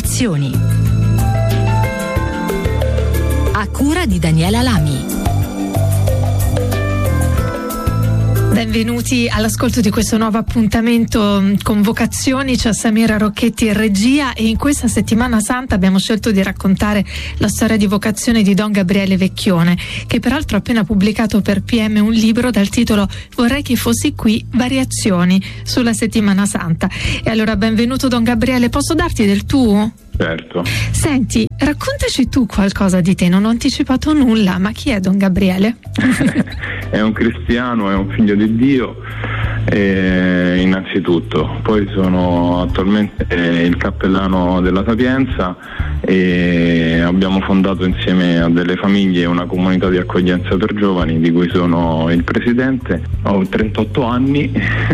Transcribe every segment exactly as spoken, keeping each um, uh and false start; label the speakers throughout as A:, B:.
A: Vocazioni, a cura di Daniela Lami.
B: Benvenuti all'ascolto di questo nuovo appuntamento con Vocazioni. C'è Samira Rocchetti in regia e in questa settimana santa abbiamo scelto di raccontare la storia di vocazione di Don Gabriele Vecchione, che peraltro ha appena pubblicato per P M un libro dal titolo Vorrei che fossi qui, variazioni sulla settimana santa. E allora benvenuto Don Gabriele, posso darti del tu?
C: Certo.
B: Senti, raccontaci tu qualcosa di te, non ho anticipato nulla, ma chi è Don Gabriele?
C: È un cristiano, è un figlio di Dio, eh, innanzitutto. Poi sono attualmente eh, il cappellano della Sapienza e abbiamo fondato insieme a delle famiglie una comunità di accoglienza per giovani di cui sono il presidente. Ho trentotto anni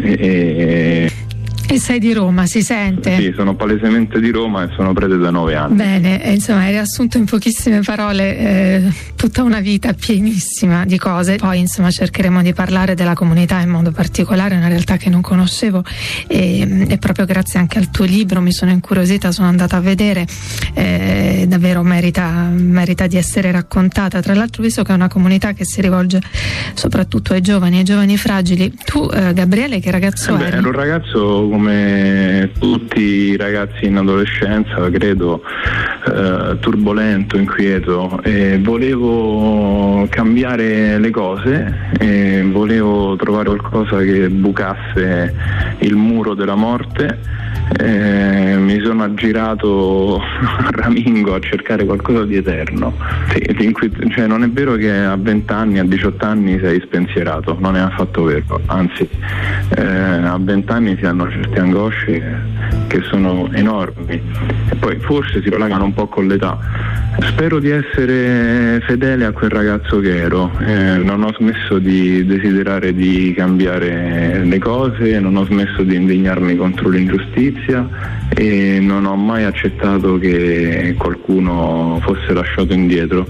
C: e...
B: E sei di Roma, si sente?
C: Sì, sono palesemente di Roma e sono prete da nove anni.
B: Bene, e insomma hai riassunto in pochissime parole eh, tutta una vita pienissima di cose. Poi insomma cercheremo di parlare della comunità in modo particolare, una realtà che non conoscevo e, e proprio grazie anche al tuo libro mi sono incuriosita, sono andata a vedere, eh, davvero merita, merita di essere raccontata. Tra l'altro, visto che è una comunità che si rivolge soprattutto ai giovani, ai giovani fragili, tu eh, Gabriele che ragazzo
C: eh beh,
B: eri?
C: Ero un ragazzo come tutti i ragazzi in adolescenza, credo, eh, turbolento, inquieto, e volevo cambiare le cose e volevo trovare qualcosa che bucasse il muro della morte. Eh, mi sono aggirato a ramingo a cercare qualcosa di eterno. Sì, cioè non è vero che a venti anni, a diciotto anni sei spensierato, non è affatto vero, anzi eh, a venti anni si hanno certe angosce che sono enormi e poi forse si collegano un po' con l'età. Spero di essere fedele a quel ragazzo che ero, eh, non ho smesso di desiderare di cambiare le cose, non ho smesso di indignarmi contro l'ingiustizia e non ho mai accettato che qualcuno fosse lasciato indietro.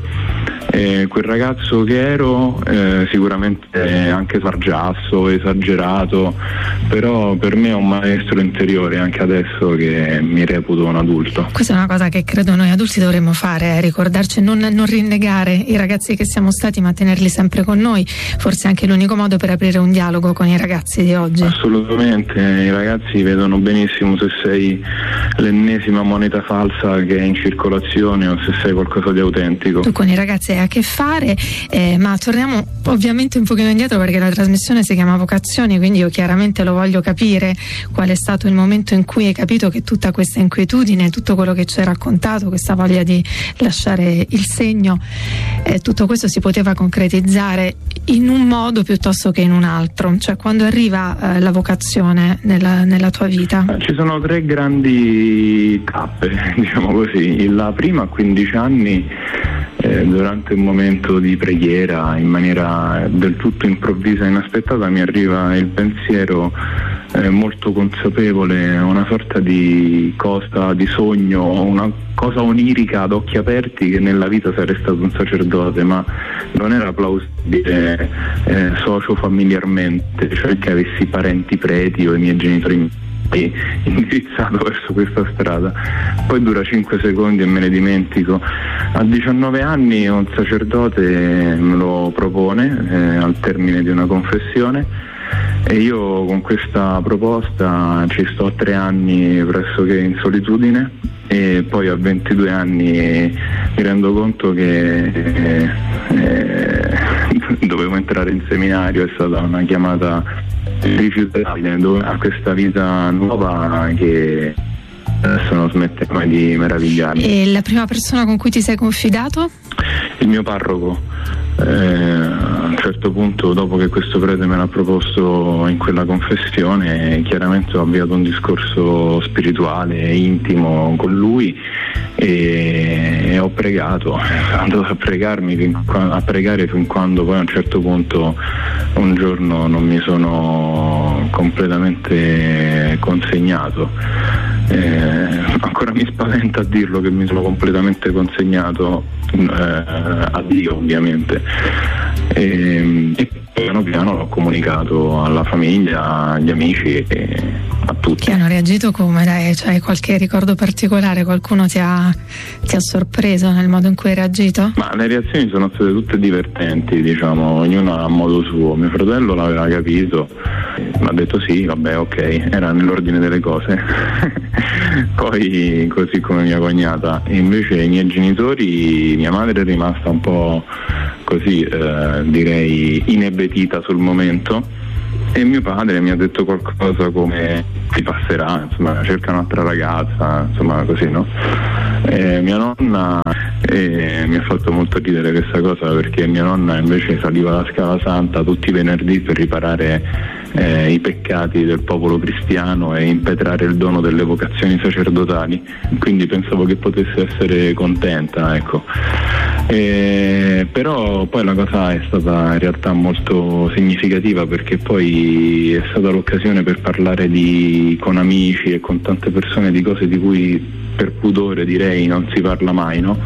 C: Eh, quel ragazzo che ero eh, sicuramente anche sargiasso, esagerato, però per me è un maestro interiore anche adesso che mi reputo un adulto.
B: Questa è una cosa che credo noi adulti dovremmo fare, eh, ricordarci, non, non rinnegare i ragazzi che siamo stati ma tenerli sempre con noi, forse anche l'unico modo per aprire un dialogo con i ragazzi di oggi.
C: Assolutamente, i ragazzi vedono benissimo se sei l'ennesima moneta falsa che è in circolazione o se sei qualcosa di autentico.
B: Tu con i ragazzi hai a che fare, eh, ma torniamo ovviamente un pochino indietro perché la trasmissione si chiama Vocazioni, quindi io chiaramente lo voglio capire qual è stato il momento in cui hai capito che tutta questa inquietudine, tutto quello che ci hai raccontato, questa voglia di lasciare il segno, eh, tutto questo si poteva concretizzare in un modo piuttosto che in un altro, cioè quando arriva eh, la vocazione nella, nella tua vita?
C: Ci sono tre grandi tappe, diciamo così. La prima a quindici anni, eh, durante un momento di preghiera, in maniera del tutto improvvisa e inaspettata, mi arriva il pensiero eh, molto consapevole, una sorta di cosa, di sogno, una cosa onirica ad occhi aperti, che nella vita sarei stato un sacerdote, ma non era plausibile eh, socio familiarmente, cioè che avessi parenti preti o i miei genitori indirizzato verso questa strada. Poi dura cinque secondi e me ne dimentico. A diciannove anni un sacerdote me lo propone eh, al termine di una confessione e io con questa proposta ci sto tre anni pressoché in solitudine e poi a ventidue anni mi rendo conto che eh, eh, dovevo entrare in seminario. È stata una chiamata rifiutabile a questa vita nuova che adesso non smette mai di meravigliarmi.
B: E la prima persona con cui ti sei confidato?
C: Il mio parroco. Eh, a un certo punto, dopo che questo prete me l'ha proposto in quella confessione, chiaramente ho avviato un discorso spirituale intimo con lui e, e ho pregato, sono andato a pregarmi fin, a pregare fin quando poi a un certo punto un giorno non mi sono completamente consegnato. Eh, ancora mi spaventa a dirlo che mi sono completamente consegnato eh, a Dio, ovviamente. E, e piano piano l'ho comunicato alla famiglia, agli amici e a tutti.
B: Che hanno reagito come? Dai, cioè, qualche ricordo particolare? Qualcuno ti ha, ti ha sorpreso nel modo in cui hai reagito?
C: Ma le reazioni sono state tutte divertenti, diciamo, ognuno a modo suo. Mio fratello l'aveva capito, mi ha detto sì, vabbè, ok, era nell'ordine delle cose. Poi, così come mia cognata. Invece i miei genitori, mia madre è rimasta un po' così, eh, direi inebetita sul momento, e mio padre mi ha detto qualcosa come ti passerà, insomma, cerca un'altra ragazza, insomma, così, no? E mia nonna, e mi ha fatto molto ridere questa cosa, perché mia nonna invece saliva la Scala Santa tutti i venerdì per riparare eh, i peccati del popolo cristiano e impetrare il dono delle vocazioni sacerdotali, quindi pensavo che potesse essere contenta, ecco. E, però poi la cosa è stata in realtà molto significativa, perché poi è stata l'occasione per parlare di, con amici e con tante persone di cose di cui per pudore direi non si parla mai, no?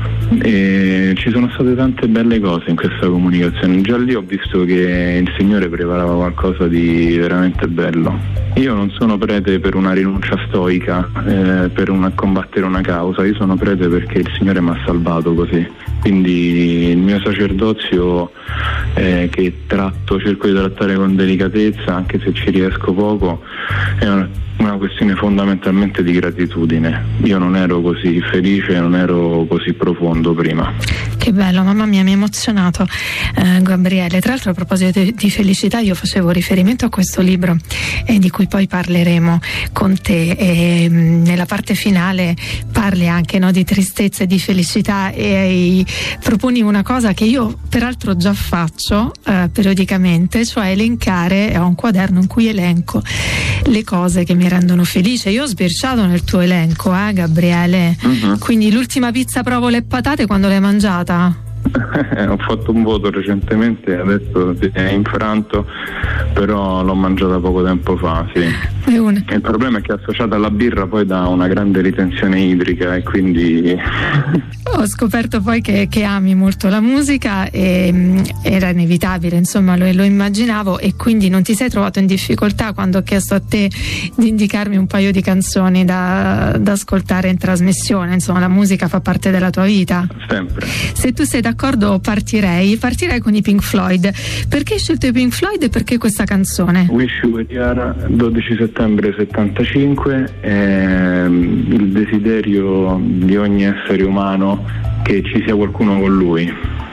C: E ci sono state tante belle cose in questa comunicazione. Già lì ho visto che il Signore preparava qualcosa di veramente bello. Io non sono prete per una rinuncia stoica, eh, per una, combattere una causa. Io sono prete perché il Signore mi ha salvato così. Quindi il mio sacerdozio, eh, che tratto, cerco di trattare con delicatezza, anche se ci riesco poco, è una una questione fondamentalmente di gratitudine. Io non ero così felice, non ero così profondo prima.
B: Che bello, mamma mia, mi ha emozionato, eh, Gabriele. Tra l'altro, a proposito di, di felicità, io facevo riferimento a questo libro eh, di cui poi parleremo con te, e mh, nella parte finale parli anche, no, di tristezza e di felicità, e, e proponi una cosa che io peraltro già faccio eh, periodicamente, cioè elencare. Ho un quaderno in cui elenco le cose che mi rendono felice. Io ho sbirciato nel tuo elenco, eh, Gabriele. Uh-huh. Quindi l'ultima pizza provola e patate, quando l'hai mangiata?
C: Ho fatto un voto recentemente, adesso si è infranto, però l'ho mangiata poco tempo fa, sì.
B: Una.
C: Il problema è che è associata alla birra poi da una grande ritenzione idrica, e quindi
B: ho scoperto poi che, che ami molto la musica, e mh, era inevitabile, insomma, lo, lo immaginavo, e quindi non ti sei trovato in difficoltà quando ho chiesto a te di indicarmi un paio di canzoni da, da ascoltare in trasmissione. Insomma, la musica fa parte della tua vita.
C: Sempre.
B: Se tu sei d'accordo, partirei partirei con i Pink Floyd. Perché hai scelto i Pink Floyd e perché questa canzone?
C: Wish You Were Here, dodici settembre settantacinque, è il desiderio di ogni essere umano che ci sia qualcuno con lui.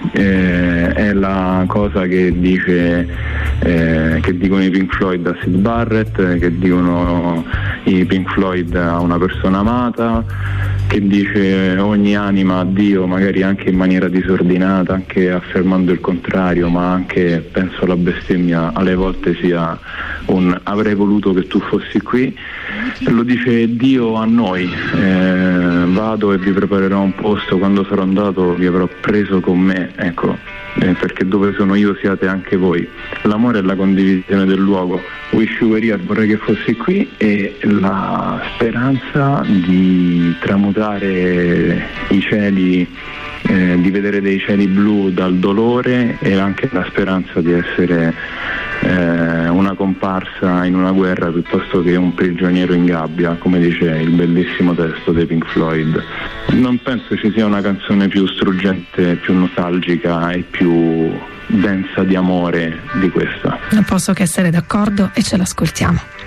C: Eh, è la cosa che dice eh, che dicono i Pink Floyd a Syd Barrett, che dicono i Pink Floyd a una persona amata, che dice ogni anima a Dio, magari anche in maniera disordinata, anche affermando il contrario, ma anche, penso, la bestemmia alle volte sia un avrei voluto che tu fossi qui. Lo dice Dio a noi, eh, vado e vi preparerò un posto, quando sarò andato vi avrò preso con me, ecco, eh, perché dove sono io siate anche voi. L'amore è la condivisione del luogo. Wish You Were Here, vorrei che fossi qui, e la speranza di tramutare i cieli, eh, di vedere dei cieli blu dal dolore, e anche la speranza di essere eh, una comparsa in una guerra piuttosto che un prigioniero in gabbia, come dice il bellissimo testo dei Pink Floyd. Non penso ci sia una canzone più struggente, più nostalgica e più densa di amore di questa.
B: Non posso che essere d'accordo, e ce l'ascoltiamo.